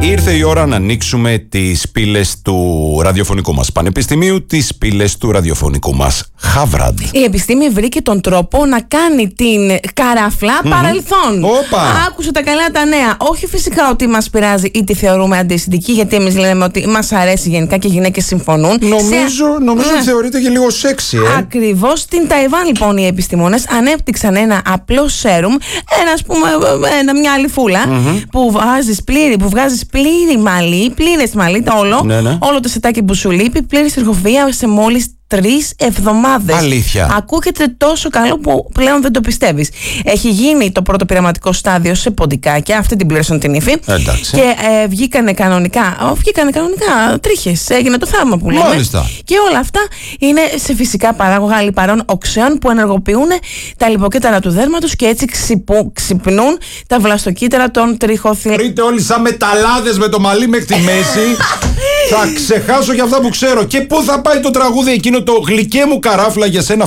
Ήρθε η ώρα να ανοίξουμε τις πύλες του ραδιοφωνικού μας πανεπιστημίου, τις πύλες του ραδιοφωνικού μας Χαβράντ. Η επιστήμη βρήκε τον τρόπο να κάνει την καράφλα παρελθόν. Άκουσε τα καλά τα νέα. Όχι φυσικά ότι μας πειράζει ή τη θεωρούμε αντισυντική, γιατί εμείς λέμε ότι μας αρέσει γενικά και οι γυναίκες συμφωνούν. Νομίζω ότι θεωρείται και λίγο σεξι, Ακριβώς. Στην Ταϊβάν, λοιπόν, οι επιστήμονες ανέπτυξαν ένα απλό σέρουμ, μια αλυφούλα που βγάζεις πλήρες μαλλί, όλο το σετάκι που σου λείπει, πλήρης τριχοφυΐα σε μόλις 3 εβδομάδες. Αλήθεια. Ακούγεται τόσο καλό που πλέον δεν το πιστεύεις. Έχει γίνει το πρώτο πειραματικό στάδιο σε ποντικάκια, αυτή την πλήρωσαν την ύφη. Εντάξει. Και βγήκανε κανονικά τρίχες. Έγινε το θαύμα που λέμε. Μάλιστα. Και όλα αυτά είναι σε φυσικά παράγωγα λιπαρών οξέων που ενεργοποιούν τα λιποκύτταρα του δέρματος και έτσι ξυπνούν τα βλαστοκύτταρα των τριχοθυλών. Βρείτε όλοι σαν μεταλλάδες με το μαλλί μέχρι τη μέση. Θα ξεχάσω για αυτά που ξέρω. Και πού θα πάει το τραγούδι εκείνο, το γλυκέ μου καράφλα για σένα